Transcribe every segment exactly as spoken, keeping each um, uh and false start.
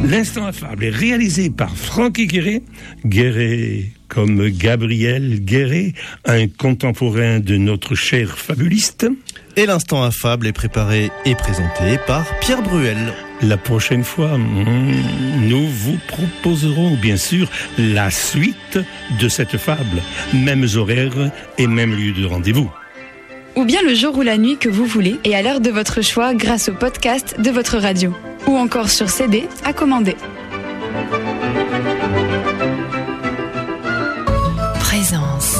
L'instant affable est réalisé par Francky Guéret. Guéret comme Gabriel Guéret, un contemporain de notre cher fabuliste. Et l'instant affable est préparé et présenté par Pierre Bruel. La prochaine fois, nous vous proposerons bien sûr la suite de cette fable. Mêmes horaires et même lieu de rendez-vous. Ou bien le jour ou la nuit que vous voulez et à l'heure de votre choix grâce au podcast de votre radio. Ou encore sur C D à commander. Présence.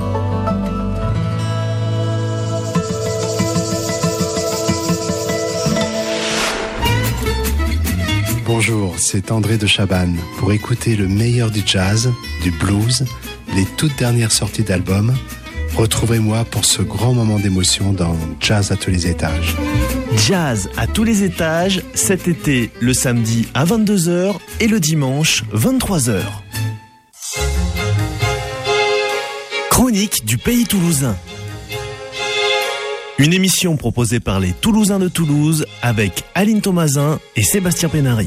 Bonjour, c'est André de Chabannes. Pour écouter le meilleur du jazz, du blues, les toutes dernières sorties d'albums, retrouvez-moi pour ce grand moment d'émotion dans Jazz à tous les étages. Jazz à tous les étages, cet été, le samedi à vingt-deux heures et le dimanche, vingt-trois heures. Chronique du pays toulousain. Une émission proposée par les Toulousains de Toulouse avec Aline Thomasin et Sébastien Pénary.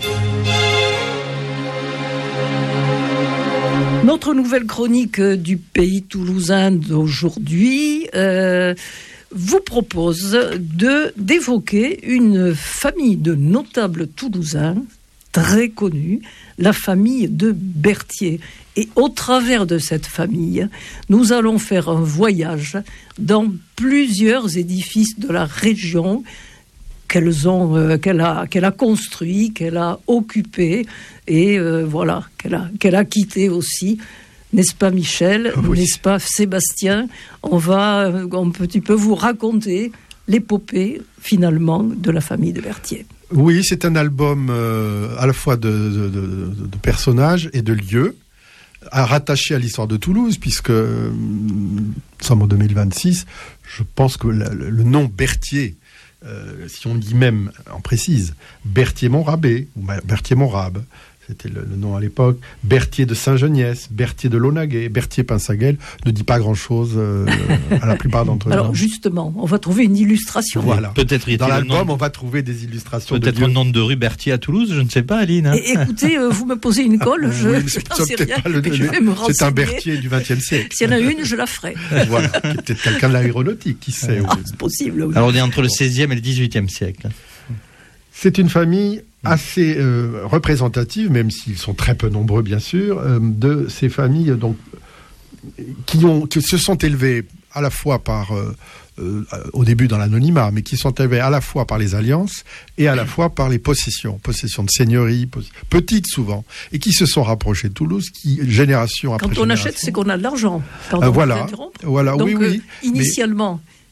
Notre nouvelle chronique du pays toulousain d'aujourd'hui euh, vous propose de, d'évoquer une famille de notables toulousains très connue, la famille de Berthier. Et au travers de cette famille, nous allons faire un voyage dans plusieurs édifices de la région qu'elles ont, euh, qu'elle a, qu'elle a construit, qu'elle a occupé et euh, voilà, qu'elle a, qu'elle a quitté aussi. N'est-ce pas Michel ? Oui. N'est-ce pas Sébastien ? On va euh, un petit peu vous raconter l'épopée finalement de la famille de Berthier. Oui, c'est un album euh, à la fois de, de, de, de personnages et de lieux, à rattacher à l'histoire de Toulouse, puisque euh, nous sommes en deux mille vingt-six, je pense que le, le nom Berthier, euh, si on dit même, en précise, Berthier-Montrabé, ou Berthier-Montrabe, c'était le, le nom à l'époque, Berthier de Saint-Geniès, Berthier de Launaguet, Berthier-Pinsaguel, ne dit pas grand-chose euh, à la plupart d'entre eux. Alors justement, on va trouver une illustration. Voilà. Peut-être dans l'album, on va trouver des illustrations. Peut-être de le nom de rue Berthier à Toulouse, je ne sais pas, Aline. Hein. Et, écoutez, euh, vous me posez une colle, ah, je oui, n'en sais rien, le, mais je vais me renseigner. C'est un Berthier du vingtième siècle. S'il y en a une, je la ferai. Voilà, peut-être quelqu'un de l'aéronautique, qui sait. Ah, oui. c'est possible. Oui. Alors on est entre le seizième et le dix-huitième siècle. C'est une famille assez euh, représentative, même s'ils sont très peu nombreux, bien sûr, euh, de ces familles donc, qui, ont, qui se sont élevées à la fois par, euh, euh, au début dans l'anonymat, mais qui sont élevées à la fois par les alliances et à la fois par les possessions, possessions de seigneuries, poss- petites souvent, et qui se sont rapprochées de Toulouse, qui, génération après Quand génération... on achète, c'est qu'on a de l'argent. Pardon, euh, voilà, voilà, donc, oui, oui. Euh, initialement... Mais...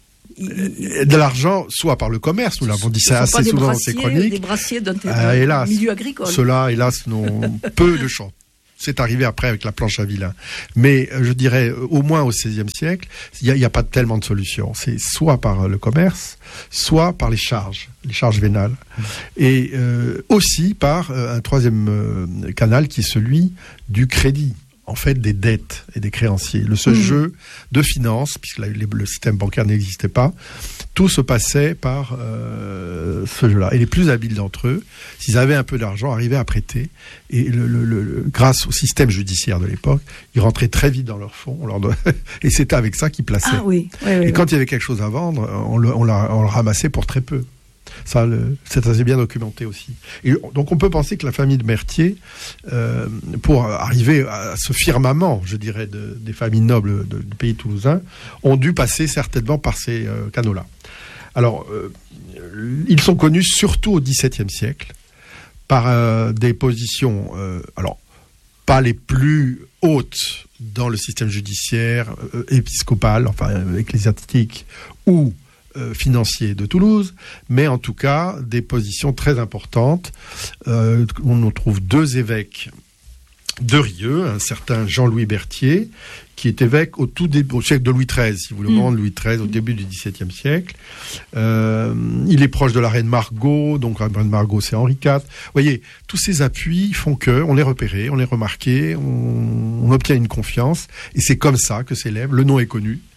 de l'argent, soit par le commerce, nous l'avons dit ça assez souvent dans ces chroniques. Des brassiers d'un euh, hélas, milieu agricole. Ceux-là, hélas, n'ont peu de chance. C'est arrivé après avec la planche à vilain. Mais je dirais, au moins au seizième siècle, il n'y a, a pas tellement de solutions. C'est soit par le commerce, soit par les charges, les charges vénales. Et euh, aussi par euh, un troisième euh, canal qui est celui du crédit. En fait, des dettes et des créanciers. Le ce mmh. jeu de finances, puisque la, le système bancaire n'existait pas, tout se passait par euh, ce jeu-là. Et les plus habiles d'entre eux, s'ils avaient un peu d'argent, arrivaient à prêter. Et le, le, le, grâce au système judiciaire de l'époque, ils rentraient très vite dans leur fonds. On leur doit... Et c'était avec ça qu'ils plaçaient. Ah, oui. Oui, oui, et oui. quand il y avait quelque chose à vendre, on le, on la, on le ramassait pour très peu. Ça, le, c'est assez bien documenté aussi. Et donc on peut penser que la famille de Berthier, euh, pour arriver à ce firmament, je dirais, de, des familles nobles de, du pays toulousain, ont dû passer certainement par ces euh, canaux-là. Alors, euh, ils sont connus surtout au dix-septième siècle par euh, des positions, euh, alors pas les plus hautes dans le système judiciaire euh, épiscopal, enfin ecclésiastique ou Euh, financiers de Toulouse, mais en tout cas des positions très importantes. Euh, on en trouve deux évêques de Rieux, un certain Jean-Louis Berthier, qui est évêque au tout début, au siècle de Louis treize, si vous voulez, au moment de Louis treize, au début du dix-septième siècle. Euh, il est proche de la reine Margot, donc la reine Margot, c'est Henri quatre. Vous voyez, tous ces appuis font que on est repéré, on est remarqué, on, on obtient une confiance, et c'est comme ça que s'élève, le nom est connu,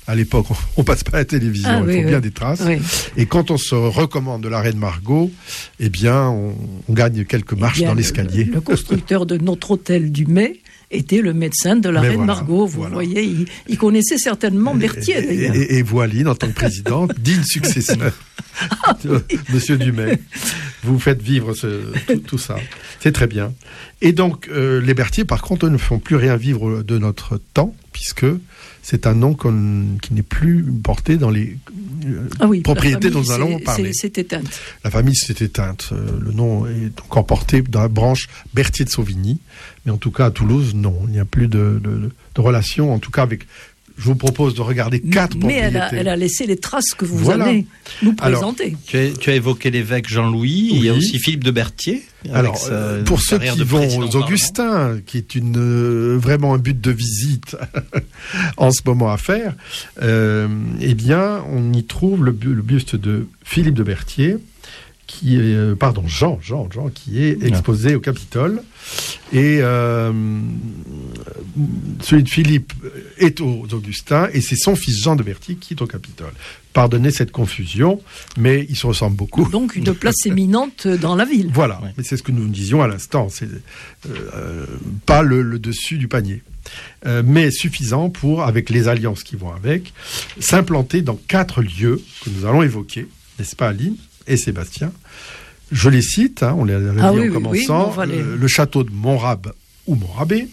À l'époque, on, on passe pas à la télévision, Ah, il oui, faut oui. bien des traces. Oui. Et quand on se recommande de la Reine Margot, eh bien, on, on gagne quelques marches Eh bien, dans l'escalier. Le, le constructeur de notre hôtel du Mai était le médecin de la Mais Reine voilà, Margot. Vous voilà. voyez, il, il connaissait certainement Berthier, Et, d'ailleurs. et, et Voiline, en tant que présidente, digne successeur de Monsieur Dumay. Vous faites vivre ce, tout, tout ça. C'est très bien. Et donc, euh, les Berthier, par contre, eux, ne font plus rien vivre de notre temps, puisque c'est un nom qu'on- qui n'est plus porté dans les euh, Ah oui, propriétés la famille dont nous allons s'est- parler. s'est- s'est éteinte. La famille s'est éteinte. Euh, le nom est encore porté dans la branche Berthier de Sauvigny. Mais en tout cas, à Toulouse, non. Il n'y a plus de, de, de relation, en tout cas avec... Je vous propose de regarder quatre Mais elle propriétés. a, elle a laissé les traces que vous Voilà. allez nous Alors, présenter. Tu as, tu as évoqué l'évêque Jean-Louis, il y a Oui. aussi Philippe de Berthier. avec Alors, sa euh, pour ceux carrière qui de vont président aux au Parlement. Augustins, qui est une, euh, vraiment un but de visite en ce moment à faire, euh, eh bien, on y trouve le, bu- le buste de Philippe de Berthier, qui est, euh, pardon, Jean, Jean, Jean, qui est exposé au Capitole. Et euh, celui de Philippe est aux Augustins, et c'est son fils Jean de Berthier qui est au Capitole. Pardonnez cette confusion, mais ils se ressemblent beaucoup. Donc une place éminente dans la ville. Voilà, Ouais. mais c'est ce que nous disions à l'instant, c'est euh, euh, pas le, le dessus du panier, Euh, mais suffisant pour, avec les alliances qui vont avec, s'implanter dans quatre lieux que nous allons évoquer, n'est-ce pas Aline et Sébastien? Je les cite, hein, on les a dit Ah en oui, oui, oui, commençant, on va les- euh, le château de Montrabé ou Montrabé,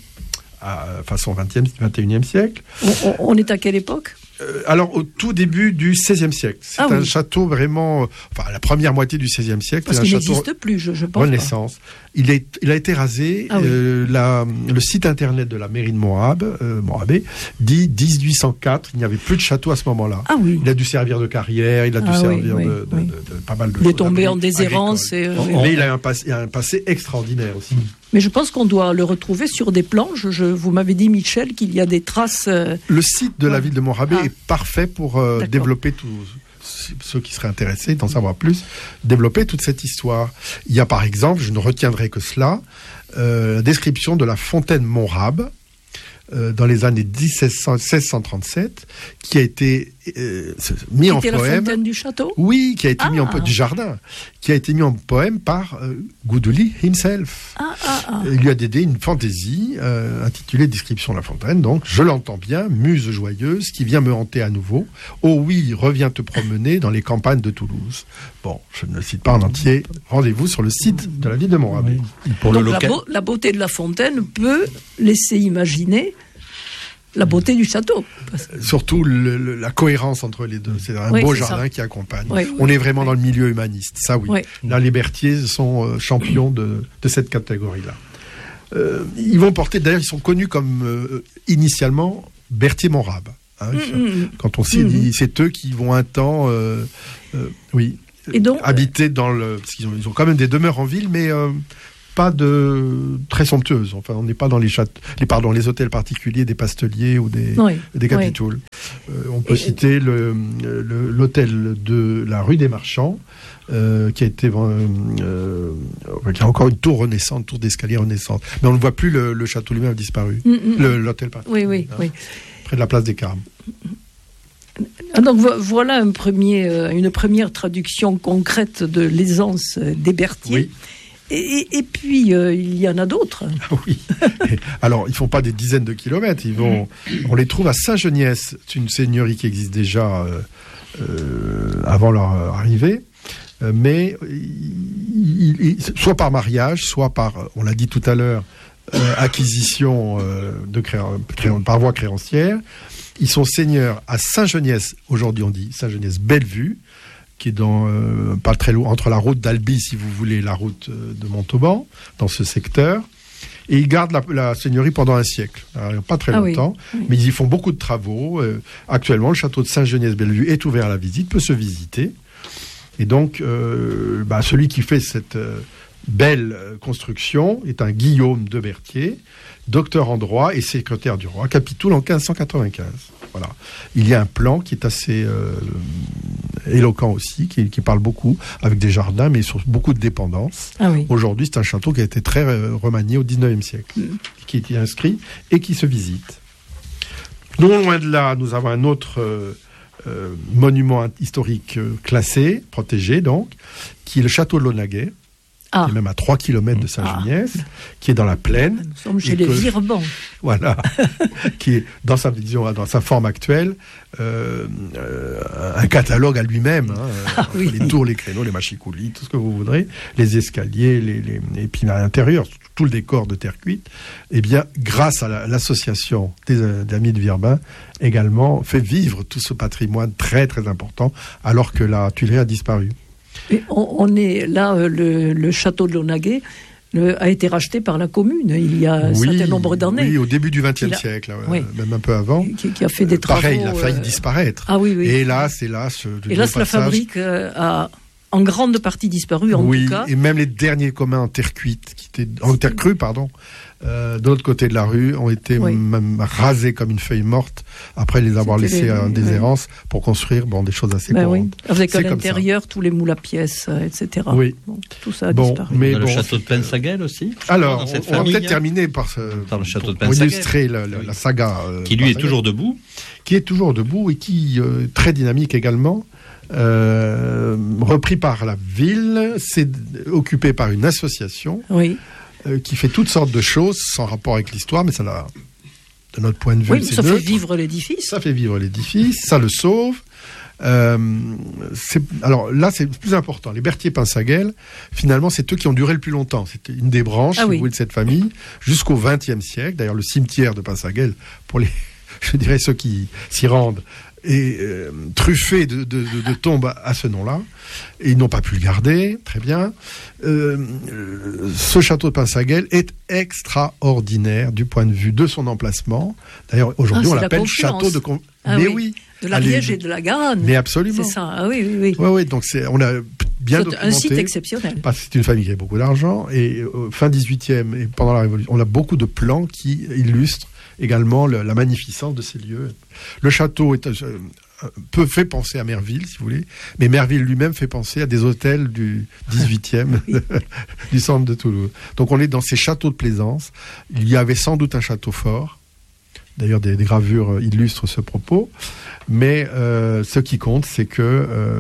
à façon vingtième, vingt et unième siècle. On, on- on est à quelle époque? Euh, alors, au tout début du seizième siècle. C'est Ah un oui. château vraiment... euh, Enfin, la première moitié du seizième siècle. Parce c'est un qu'il château n'existe plus, je, je pense. pas. Renaissance. Il, est, il a été rasé. Ah oui. euh, la, le site internet de la mairie de Montrabé, euh, Montrabé dit dix-huit cent quatre. Il n'y avait plus de château à ce moment-là. Ah oui. Il a dû servir de carrière, il a dû Ah oui, servir oui, de, de- oui. de- de pas mal de Il est choses, tombé en abris déshérence. agricoles. et, euh, Mais oui. il a un passé, un passé extraordinaire aussi. Mais je pense qu'on doit le retrouver sur des planches. Je, vous m'avez dit, Michel, qu'il y a des traces. euh, Le site de la Ouais. ville de Montrabé Ah. est parfait pour euh, D'accord. développer tout. Ceux qui seraient intéressés d'en savoir plus, développer toute cette histoire. Il y a par exemple, je ne retiendrai que cela, euh, la description de la fontaine Montrabé euh, dans les années seize cent trente-sept, qui a été euh, mis en C'était la poème. fontaine du château. Oui, qui a été mis en Ah. po- du jardin, qui a été mis en poème par euh, Goudouli himself. Ah, ah, ah. Il lui a dédié une fantaisie euh, intitulée Description de la fontaine. Donc, je l'entends bien, muse joyeuse qui vient me hanter à nouveau. Oh oui, reviens te promener dans les campagnes de Toulouse. Bon, je ne le cite pas en entier. Rendez-vous sur le site de la ville de Montrabé. Pour le Donc la, local. beau- la beauté de la fontaine peut laisser imaginer la beauté du château. Parce que- Surtout le- le- la cohérence entre les deux. C'est un Oui, beau c'est jardin ça. qui accompagne. Oui, On oui. est vraiment dans le milieu humaniste, ça oui. Oui. Là, les Berthier sont euh, champions de, de cette catégorie-là. Euh, ils vont porter, d'ailleurs, ils sont connus comme euh, initialement Berthier-Montrabé. Hein, Mm, mm. Quand on s'y Mhm. dit, c'est eux qui vont un temps, euh, euh, oui, Et donc, habiter dans le, parce qu'ils ont, ils ont quand même des demeures en ville, mais euh, pas de très somptueuses. Enfin, on n'est pas dans les châteaux, les pardon, les hôtels particuliers des Pasteliers ou des, oui, des Capitouls. Euh, on peut Et- citer le, le- l'hôtel de la rue des Marchands, euh, qui a été, euh, euh, qui a encore une tour renaissante, tour d'escalier renaissante. Mais on ne voit plus le, le château lui-même a disparu. Mm, mm. Le- l'hôtel particulier. oui, oui, hein, oui. près de la place des Carmes. Ah, donc vo- voilà un premier, euh, une première traduction concrète de l'aisance euh, des Berthier. Oui. Et, et- et puis euh, il y en a d'autres. Ah oui. Et alors, ils font pas des dizaines de kilomètres. Ils vont, on les trouve à Saint-Geniès. C'est une seigneurie qui existe déjà euh, euh, avant leur arrivée. Euh, Mais il- il- soit par mariage, soit par, on l'a dit tout à l'heure, euh, acquisition euh, de créan- créan- par voie créancière. Ils sont seigneurs à Saint-Geniès. Aujourd'hui, on dit Saint-Geniès-Bellevue, qui est dans, euh, pas très loin, entre la route d'Albi, si vous voulez, la route euh, de Montauban, dans ce secteur. Et ils gardent la, la seigneurie pendant un siècle. Alors, pas très Ah oui, longtemps, oui. mais ils y font beaucoup de travaux. Euh, actuellement, le château de Saint-Geniès-Bellevue est ouvert à la visite, peut se visiter. Et donc, euh, bah, celui qui fait cette euh, belle euh, construction est un Guillaume de Berthier, docteur en droit et secrétaire du roi, Capitoul en quinze cent quatre-vingt-quinze. Voilà. Il y a un plan qui est assez euh, éloquent aussi, qui, qui parle beaucoup, avec des jardins, mais sur beaucoup de dépendances. Ah oui. Aujourd'hui, c'est un château qui a été très euh, remanié au dix-neuvième siècle, qui est inscrit et qui se visite. Non loin de là, nous avons un autre euh, euh, monument historique euh, classé, protégé donc, qui est le château de Launaguet, Ah. qui est même à trois kilomètres de Saint-Geniès, qui est dans la plaine. Nous sommes chez Et les que- Virbans. Voilà, qui est dans sa vision, dans sa forme actuelle, euh, euh, un catalogue à lui-même. Hein, Ah oui. Les tours, les créneaux, les machicoulis, tout ce que vous voudrez, les escaliers, les, les, et puis à l'intérieur, tout le décor de terre cuite. Eh bien, grâce à la- l'association des, euh, des Amis de Virbin, également fait vivre tout ce patrimoine très très important, alors que la Tuilerie a disparu. Et on, on est là, euh, le, le château de Launaguet le- a été racheté par la commune il y a un certain nombre d'années. Oui, au début du vingtième Il a- siècle, euh, oui. même un peu avant. Qui, qui a fait des Euh, travaux. Pareil, il a failli euh, disparaître. Ah oui, oui. Et hélas, hélas, de Hélas, nos la passages- fabrique euh, a en grande partie disparu, en oui, tout cas. et même les derniers communs en terre cuite, qui étaient en terre crue, pardon, euh, de l'autre côté de la rue, ont été Oui. même rasés comme une feuille morte après les avoir C'était laissés les- en oui. déshérence pour construire bon des choses assez Ben oui. courantes. Avec C'est à comme l'intérieur tous les moules à pièces, euh, et cetera. Oui. Bon, tout ça a Bon, disparu. mais Dans le bon, château de c'est- Pensaguel aussi. Alors, Dans cette on, on va famille, peut-être hein. terminer par ce, Dans le château pour, de pour Pensaguel. illustrer la, la- Oui. la saga, euh, Qui lui est Pensaguel, toujours debout. qui est toujours debout et qui euh, très dynamique également. Euh, repris par la ville, c'est occupé par une association Oui, euh, qui fait toutes sortes de choses sans rapport avec l'histoire, mais ça l'a, de notre point de vue, oui mais c'est ça fait neutre. vivre l'édifice. Ça fait vivre l'édifice, ça le sauve. Euh, c'est- alors là, c'est plus important. Les Berthier-Pensaguel, finalement, c'est eux qui ont duré le plus longtemps. C'était une des branches, Ah si oui. vous voulez, de cette famille, jusqu'au vingtième siècle. D'ailleurs, le cimetière de Pensaguel, pour les, je dirais ceux qui s'y rendent, est euh, truffé de, de, de, de tombes à, à ce nom-là. Et ils n'ont pas pu le garder, très bien. Euh, euh, ce château de Pensaguel est extraordinaire du point de vue de son emplacement. D'ailleurs, aujourd'hui, Ah, on c'est la l'appelle confluence. château de... Con- Ah Mais oui. oui, De la Allez, Liège et de la Garonne. mais absolument. C'est ça, ah oui, oui, oui. Oui, oui, donc c'est, on a bien C'est documenté. un site exceptionnel. Parce que c'est une famille qui avait beaucoup d'argent et euh, fin dix-huitième et pendant la Révolution, on a beaucoup de plans qui illustrent également le- la magnificence de ces lieux. Le château est, euh, peu fait penser à Merville, si vous voulez, mais Merville lui-même fait penser à des hôtels du dix-huitième du centre de Toulouse. Donc on est dans ces châteaux de plaisance. Il y avait sans doute un château fort. D'ailleurs, des, des gravures illustrent ce propos. Mais euh, ce qui compte, c'est que euh,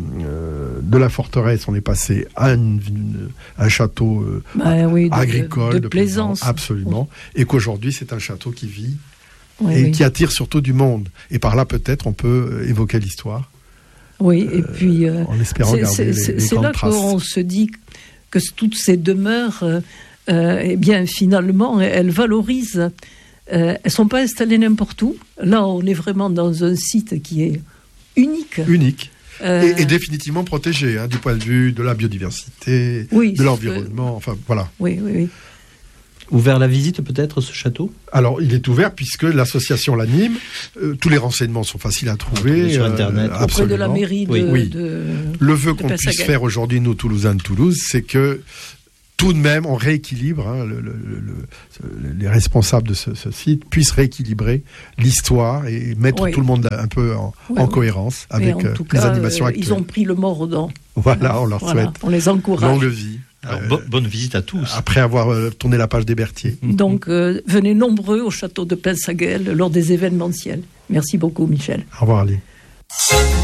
euh, de la forteresse, on est passé à une- une- un château euh, Bah oui, de- agricole, de plaisance. absolument, et qu'aujourd'hui, c'est un château qui vit Oui, et oui. qui attire surtout du monde. Et par là, peut-être, on peut euh, évoquer l'histoire, Oui, et puis euh, en espérant c'est- garder c'est les, c'est- les c'est grandes là traces. qu'on se dit que toutes ces demeures, euh, euh, eh bien, finalement, elles valorisent. Euh, elles sont pas installées n'importe où. Là, on est vraiment dans un site qui est unique. Unique. Euh, Et, et définitivement protégé, hein, du point de vue de la biodiversité, Oui, de c'est- l'environnement, enfin voilà. Oui, oui, oui. Ouvert à la visite peut-être ce château. Alors, il est ouvert puisque l'association l'anime. Euh, tous les renseignements sont faciles à trouver. Sur Internet. euh, Auprès de la absolument. mairie de. Oui. Oui. de- Le vœu de qu'on puisse Pensaguel. faire aujourd'hui, nous, Toulousains de Toulouse, c'est que tout de même, on rééquilibre, hein, le- le- le- le- les responsables de ce, ce site puissent rééquilibrer l'histoire et mettre Oui. tout le monde un peu en, Oui, en oui. cohérence Mais avec en euh, tout les cas, animations euh, actuelles. ils ont pris le mordant. Voilà, on leur Voilà, souhaite on les encourage. longue vie. Alors, euh, bo- bonne visite à tous. après avoir euh, tourné la page des Berthier. Donc, euh, venez nombreux au château de Pensaguel lors des événementiels. Merci beaucoup, Michel. Au revoir, Ali.